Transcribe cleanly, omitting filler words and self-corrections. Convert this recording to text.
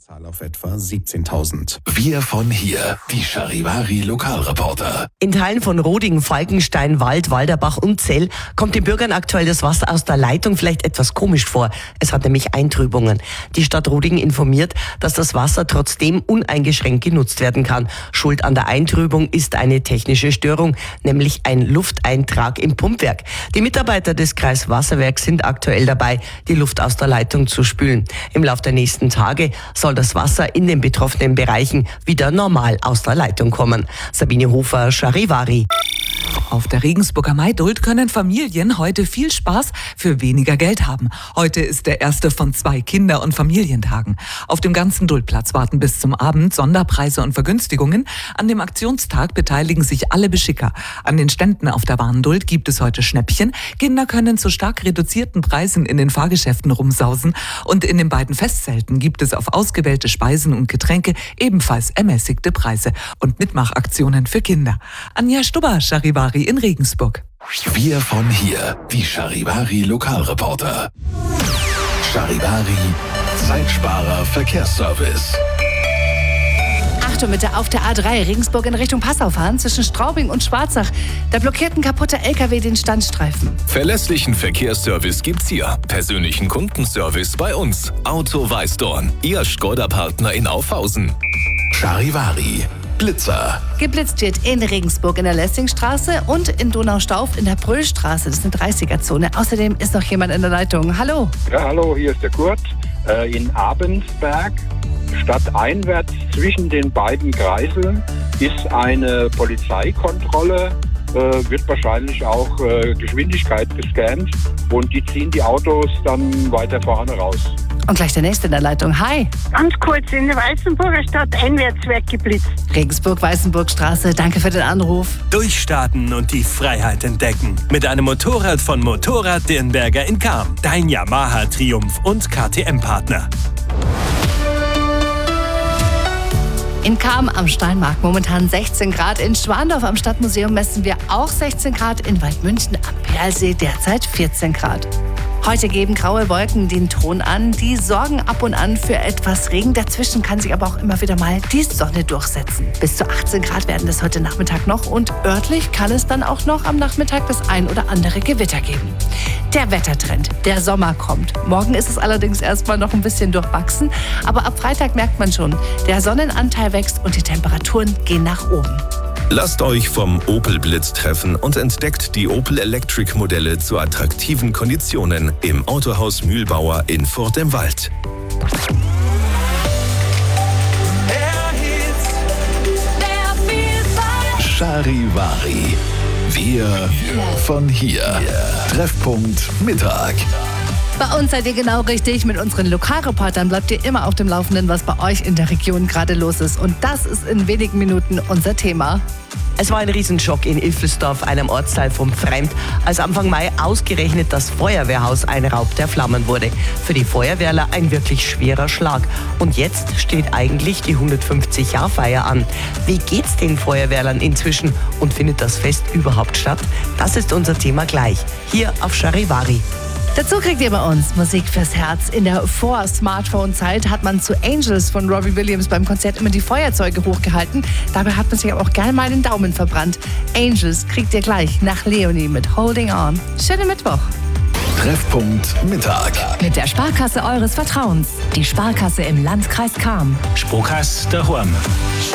Zahl auf etwa 17.000. Wir von hier, die Charivari Lokalreporter. In Teilen von Roding, Falkenstein, Wald, Walderbach und Zell kommt den Bürgern aktuell das Wasser aus der Leitung vielleicht etwas komisch vor. Es hat nämlich Eintrübungen. Die Stadt Roding informiert, dass das Wasser trotzdem uneingeschränkt genutzt werden kann. Schuld an der Eintrübung ist eine technische Störung, nämlich ein Lufteintrag im Pumpwerk. Die Mitarbeiter des Kreiswasserwerks sind aktuell dabei, die Luft aus der Leitung zu spülen. Im Laufe der nächsten Tage soll das Wasser in den betroffenen Bereichen wieder normal aus der Leitung kommen. Sabine Hofer, Charivari. Auf der Regensburger Maidult können Familien heute viel Spaß für weniger Geld haben. Heute ist der erste von 2 Kinder- und Familientagen. Auf dem ganzen Duldplatz warten bis zum Abend Sonderpreise und Vergünstigungen. An dem Aktionstag beteiligen sich alle Beschicker. An den Ständen auf der Warnduld gibt es heute Schnäppchen. Kinder können zu stark reduzierten Preisen in den Fahrgeschäften rumsausen. Und in den beiden Festzelten gibt es auf ausgewählte Speisen und Getränke ebenfalls ermäßigte Preise und Mitmachaktionen für Kinder. Anja Stubber, Charivari in Regensburg. Wir von hier, die Charivari Lokalreporter. Charivari, Zeitsparer Verkehrsservice. Achtung bitte, auf der A3 Regensburg in Richtung Passau fahren, zwischen Straubing und Schwarzach. Da blockiert ein kaputter LKW den Standstreifen. Verlässlichen Verkehrsservice gibt's hier. Persönlichen Kundenservice bei uns. Auto Weißdorn, Ihr Skoda-Partner in Aufhausen. Charivari, Blitzer. Geblitzt wird in Regensburg in der Lessingstraße und in Donaustauf in der Brüllstraße. Das ist eine 30er-Zone. Außerdem ist noch jemand in der Leitung. Hallo. Ja, hallo, hier ist der Kurt. In Abensberg, stadteinwärts zwischen den beiden Kreiseln, ist eine Polizeikontrolle. Wird wahrscheinlich auch Geschwindigkeit gescannt und die ziehen die Autos dann weiter vorne raus. Und gleich der nächste in der Leitung. Hi. Ganz kurz, in der Weißenburger Stadt Einwärtswerk geblitzt. Regensburg-Weißenburgstraße, danke für den Anruf. Durchstarten und die Freiheit entdecken. Mit einem Motorrad von Motorrad Dirnberger in Cham. Dein Yamaha Triumph und KTM-Partner. In Cham am Steinmarkt momentan 16 Grad. In Schwandorf am Stadtmuseum messen wir auch 16 Grad. In Waldmünchen am Perlsee derzeit 14 Grad. Heute geben graue Wolken den Ton an. Die sorgen ab und an für etwas Regen. Dazwischen kann sich aber auch immer wieder mal die Sonne durchsetzen. Bis zu 18 Grad werden es heute Nachmittag noch. Und örtlich kann es dann auch noch am Nachmittag das ein oder andere Gewitter geben. Der Wettertrend. Der Sommer kommt. Morgen ist es allerdings erstmal noch ein bisschen durchwachsen. Aber ab Freitag merkt man schon, der Sonnenanteil wächst und die Temperaturen gehen nach oben. Lasst euch vom Opel Blitz treffen und entdeckt die Opel Electric Modelle zu attraktiven Konditionen im Autohaus Mühlbauer in Furt im Wald. Charivari. Wir von hier. Treffpunkt Mittag. Bei uns seid ihr genau richtig. Mit unseren Lokalreportern bleibt ihr immer auf dem Laufenden, was bei euch in der Region gerade los ist. Und das ist in wenigen Minuten unser Thema. Es war ein Riesenschock in Iffelsdorf, einem Ortsteil von Pfreimd, als Anfang Mai ausgerechnet das Feuerwehrhaus ein Raub der Flammen wurde. Für die Feuerwehrler ein wirklich schwerer Schlag. Und jetzt steht eigentlich die 150-Jahr-Feier an. Wie geht's den Feuerwehrlern inzwischen und findet das Fest überhaupt statt? Das ist unser Thema gleich, hier auf Charivari. Dazu kriegt ihr bei uns Musik fürs Herz. In der Vor-Smartphone-Zeit hat man zu Angels von Robbie Williams beim Konzert immer die Feuerzeuge hochgehalten. Dabei hat man sich aber auch gerne mal den Daumen verbrannt. Angels kriegt ihr gleich nach Leonie mit Holding On. Schönen Mittwoch. Treffpunkt Mittag. Mit der Sparkasse eures Vertrauens. Die Sparkasse im Landkreis Cham. Sparkasse daheim.